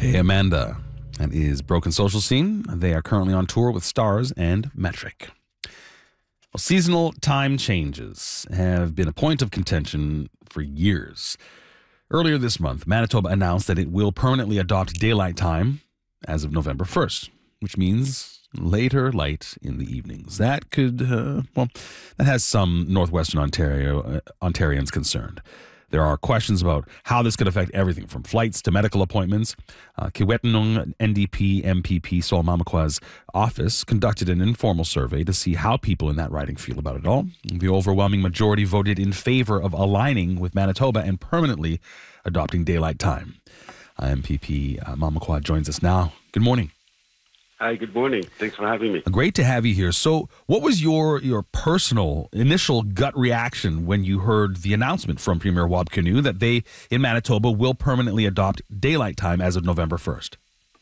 Hey, Amanda. That is Broken Social Scene. They are currently on tour with Stars and Metric. Well, seasonal time changes have been a point of contention for years. Earlier this month, Manitoba announced that it will permanently adopt daylight time as of November 1st, which means later light in the evenings. That could, that has some Northwestern Ontarians concerned. There are questions about how this could affect everything from flights to medical appointments. Kiwetanung NDP MPP Sol Mamakwa's office conducted an informal survey to see how people in that riding feel about it all. The overwhelming majority voted in favor of aligning with Manitoba and permanently adopting daylight time. MPP Mamakwa joins us now. Good morning. Hi, good morning. Thanks for having me. Great to have you here. So what was your personal initial gut reaction when you heard the announcement from Premier Wab Kinew that they, in Manitoba, will permanently adopt daylight time as of November 1st?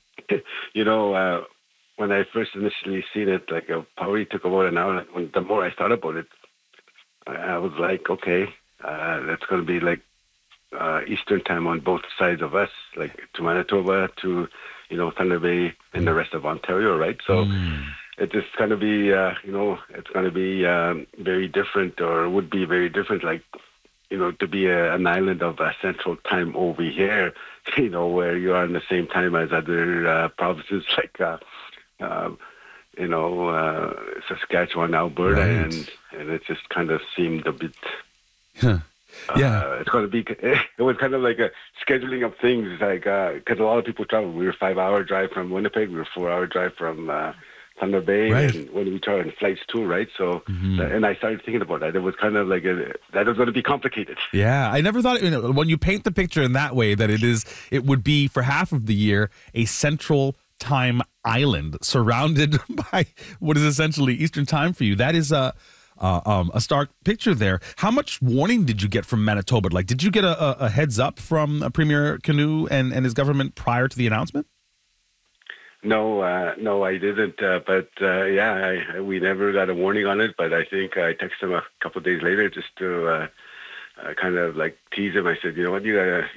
When I first initially seen it, it probably took about an hour. The more I thought about it, I was like, okay, that's going to be like Eastern time on both sides of us, like to Manitoba, to Thunder Bay and the rest of Ontario, right? So it's just going to be, it's going to be very different, or would be very different, to be an island of central time over here, where you are in the same time as other provinces like, Saskatchewan, Alberta, right. and it just kind of seemed a bit... It's going to be. It was kind of like a scheduling of things, because a lot of people travel. We were 5-hour drive from Winnipeg. We were 4-hour drive from Thunder Bay, right. And when we tried on flights too, right? So, and I started thinking about that. It was kind of like that was going to be complicated. Yeah, I never thought when you paint the picture in that way that it would be for half of the year a central time island surrounded by what is essentially Eastern time for you. That is a stark picture there. How much warning did you get from Manitoba? Did you get a heads up from Premier Kinew and his government prior to the announcement? No, I didn't. We never got a warning on it. But I think I texted him a couple of days later just to kind of tease him. I said, you know what, you